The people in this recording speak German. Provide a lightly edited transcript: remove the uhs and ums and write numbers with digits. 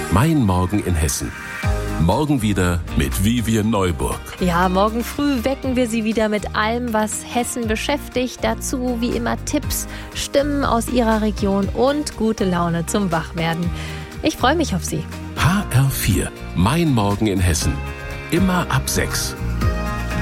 Mein Morgen in Hessen. Morgen wieder mit Vivian Neuburg. Ja, morgen früh wecken wir Sie wieder mit allem, was Hessen beschäftigt. Dazu wie immer Tipps, Stimmen aus Ihrer Region und gute Laune zum Wachwerden. Ich freue mich auf Sie. HR4. Mein Morgen in Hessen. Immer ab 6.